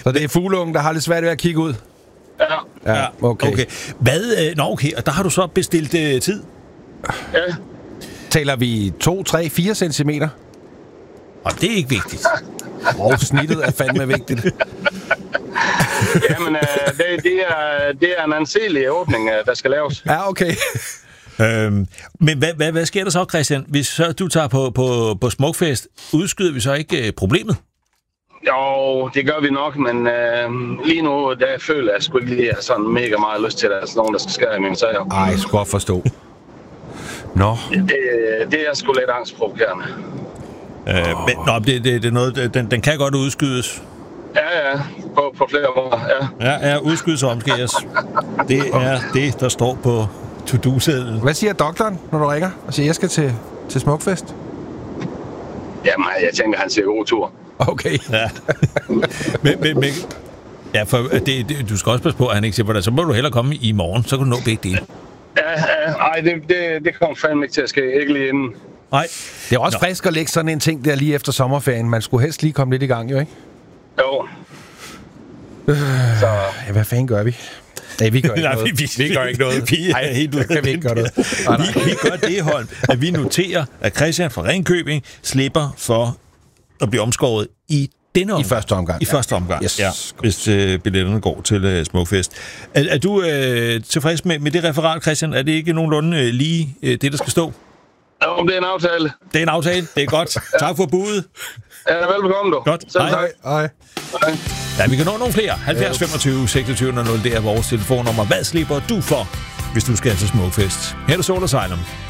Så det er fugleungen, der har lidt svært ved at kigge ud? Ja. Okay. Hvad? Okay, og der har du så bestilt tid? Ja. Taler vi 2, 3, 4 centimeter? Og det er ikke vigtigt. Snittet er fandme vigtigt. Jamen, det er en anselig åbning, der skal laves. Ja, okay. Men hvad sker der så, Christian, hvis så du tager på Smukfest? Udskyder vi så ikke problemet? Jo, det gør vi nok, men lige nu, der føler jeg sgu ikke lige sådan mega meget lyst til, at der er sådan nogen, der skal skære i mine sager. Ej, jeg skulle godt forstå. Nå. Det er sgu lidt angstprovokerende. Det er noget, den kan godt udskydes. Ja, på flere måder, ja. Ja, udskydes og omskæres. Det er det, der står på to-do-sedlen. Hvad siger doktoren, når du ringer og siger, jeg skal til Smukfest? Jamen, jeg tænker, han siger god tur. Okay. Ja. men ja, for du skal også passe på, at han ikke siger, hvordan, så må du hellere komme i morgen, så kan du nå begge dele. Ja, det kommer fandme ikke til at ske, ikke lige inden. Nej. Det er også frisk at lægge sådan en ting der lige efter sommerferien. Man skulle helst lige komme lidt i gang, jo ikke? Jo. Så ja, hvad fanden gør vi? Nej, vi gør ikke noget. Vi gør ikke noget. Vi er helt ude. Kan vi ikke gøre noget. Vi gør det, Holm, at vi noterer, at Christian fra Ringkøbing slipper for at blive omskåret i denne omgang. I første omgang. Yes. Ja, hvis billetterne går til Smukfest. Er du tilfreds med det referat, Christian? Er det ikke nogenlunde lige det, der skal stå? Jo, det er en aftale. Det er en aftale. Det er godt. Tak for budet. Ja, velbekomme du. Godt. Hej. Ja, vi kan nå nogle flere. 70 25 26 00, det er vores telefonnummer. Hvad slipper du for, hvis du skal til Smukfest? Her er det Soul Asylum.